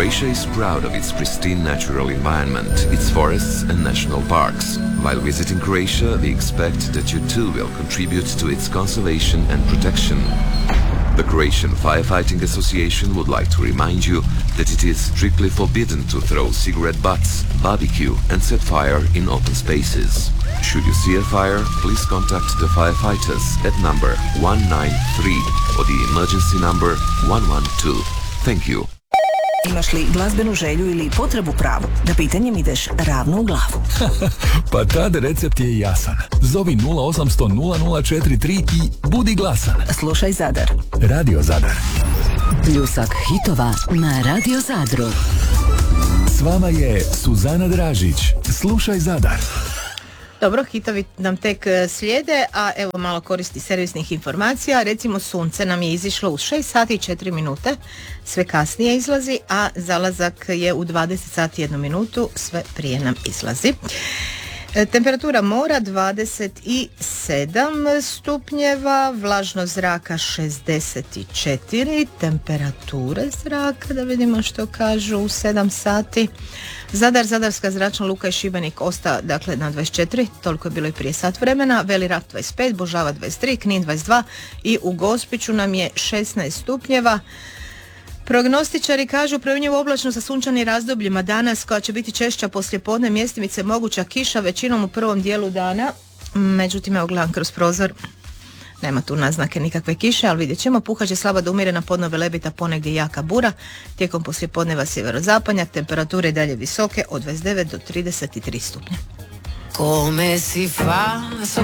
Croatia is proud of its pristine natural environment, its forests and national parks. While visiting Croatia, we expect that you too will contribute to its conservation and protection. The Croatian Firefighting Association would like to remind you that it is strictly forbidden to throw cigarette butts, barbecue and set fire in open spaces. Should you see a fire, please contact the firefighters at number 193 or the emergency number 112. Thank you. Imaš li glazbenu želju ili potrebu pravu da pitanjem ideš ravno u glavu? Pa tad recept je jasan. Zovi 0800 0043 i budi glasan. Slušaj Zadar. Radio Zadar. Pljusak hitova na Radio Zadru. S vama je Suzana Dražić. Slušaj Zadar. Dobro, hitovi nam tek slijede, a evo malo koristi servisnih informacija. Recimo sunce nam je izišlo u 6 sati i 4 minute, sve kasnije izlazi, a zalazak je u 20 sati i 1 minutu, sve prije nam izlazi. Temperatura mora 27 stupnjeva, vlažnost zraka 64, temperature zraka, da vidimo što kažu, u 7 sati. Zadar, Zadarska zračna luka i Šibenik osta dakle na 24, toliko je bilo i prije sat vremena. Veli Rat 25, Božava 23, Knin 22 i u Gospiću nam je 16 stupnjeva. Prognostičari kažu promjenjivo oblačno sa sunčanim razdobljima danas, koja će biti češća poslijepodne, mjestimice moguća kiša većinom u prvom dijelu dana. Međutim, evo gledam kroz prozor, nema tu naznake nikakve kiše, ali vidjet ćemo. Puhaće slaba do umjerena, podnove lebita, ponegdje jaka bura. Tijekom poslijepodneva sjeverozapanja, temperature i dalje visoke od 29 do 33 stupnja. Come si fa a